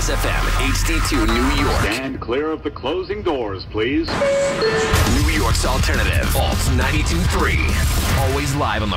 Kiss FM, HD2 New York. Stand clear of the closing doors, please. New York's alternative, Alt 92.3. Always live on the